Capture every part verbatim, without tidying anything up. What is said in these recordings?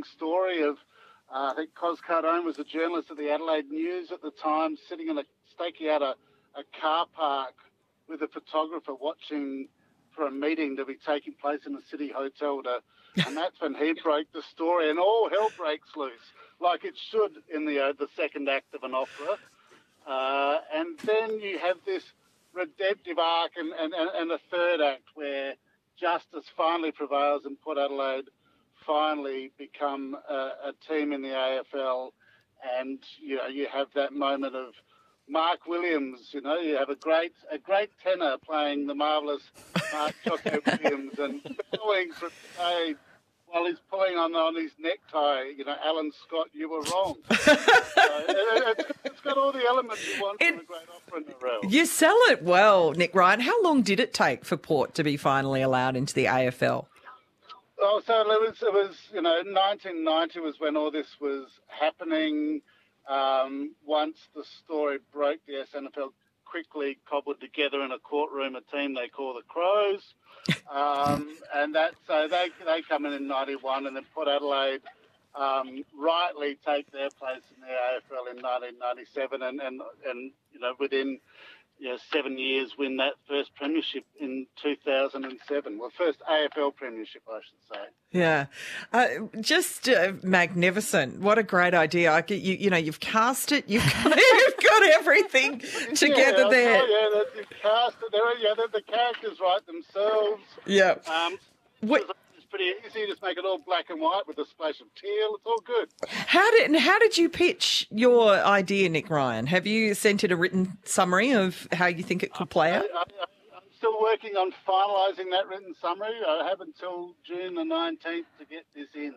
harrowing story of, uh, I think Cos Cardone was a journalist at the Adelaide News at the time, sitting in a, staking out a, a car park with a photographer watching for a meeting to be taking place in the City Hotel. To, and that's when he broke the story, and all hell breaks loose, like it should in the, uh, the second act of an opera. Uh, and then you have this redemptive arc and, and, and a third act where justice finally prevails and Port Adelaide finally become a, a team in the A F L. And, you know, you have that moment of Mark Williams, you know, you have a great a great tenor playing the marvellous Mark Choco Williams and bowing from stage while he's pulling on, on his necktie, you know, Alan Scott, you were wrong. So it, it's, it's got all the elements you want it, from a great opera in the realm. You sell it well, Nick Ryan. How long did it take for Port to be finally allowed into the A F L? Oh, so it was, it was, you know, nineteen ninety was when all this was happening. Um, once the story broke, the S N F L quickly cobbled together in a courtroom a team they call the Crows. Um, and that, so they they come in in ninety-one, and then Port Adelaide um, rightly take their place in the A F L in nineteen ninety-seven, and, and, and you know, within you know, seven years win that first premiership in two thousand seven. Well, first A F L premiership, I should say. Yeah, uh, just uh, magnificent. What a great idea. I, you, you know, you've cast it, you've got, you've got everything together yeah, there. Oh, yeah, you've cast it. There, yeah, the, the characters write themselves. Yeah. Um, what, it's pretty easy. Just make it all black and white with a splash of teal. It's all good. How did how did you pitch your idea, Nick Ryan? Have you sent it a written summary of how you think it could play out? I, I, I'm still working on finalising that written summary. I have until June the nineteenth to get this in.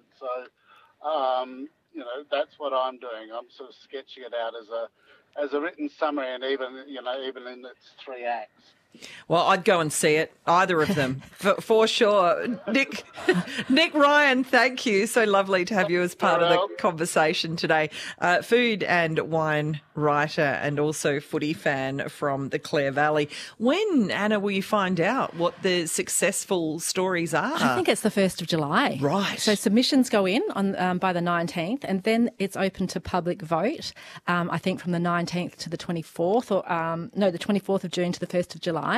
So, um, you know, that's what I'm doing. I'm sort of sketching it out as a as a written summary, and even you know even in its three acts. Well, I'd go and see it, either of them, for, for sure. Nick Nick Ryan, thank you. So lovely to have you as part of the conversation today. Uh, food and wine writer and also footy fan from the Clare Valley. When, Anna, will you find out what the successful stories are? I think it's the first of July. Right. So submissions go in on um, by the nineteenth, and then it's open to public vote, um, I think from the nineteenth to the twenty-fourth, or um, no, the twenty-fourth of June to the first of July.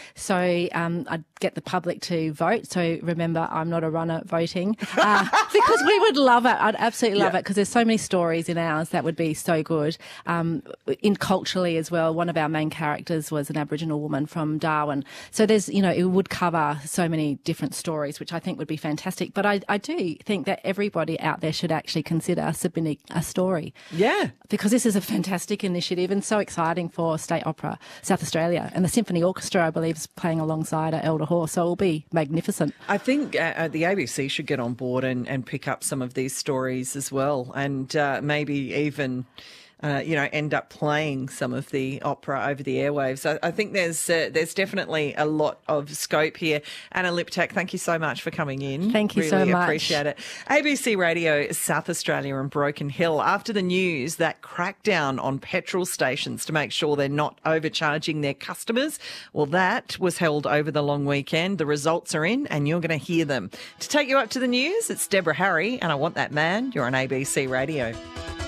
So um, I'd get the public to vote. So remember, I'm not a runner voting uh, because we would love it. I'd absolutely love yeah. it because there's so many stories in ours that would be so good. Um, in culturally as well, one of our main characters was an Aboriginal woman from Darwin. So there's, you know, it would cover so many different stories, which I think would be fantastic. But I, I do think that everybody out there should actually consider submitting a story. Yeah. Because this is a fantastic initiative and so exciting for State Opera South Australia, and the Symphony Orchestra, I believe, is playing alongside at Elder Hall, so it'll be magnificent. I think uh, the A B C should get on board and, and pick up some of these stories as well, and uh, maybe even... Uh, you know, end up playing some of the opera over the airwaves. I, I think there's uh, there's definitely a lot of scope here. Anna Liptak, thank you so much for coming in. Thank you really so much. Appreciate it. A B C Radio South Australia and Broken Hill. After the news, that crackdown on petrol stations to make sure they're not overcharging their customers, well, that was held over the long weekend. The results are in and you're going to hear them. To take you up to the news, it's Deborah Harry and I Want That Man. You're on A B C Radio.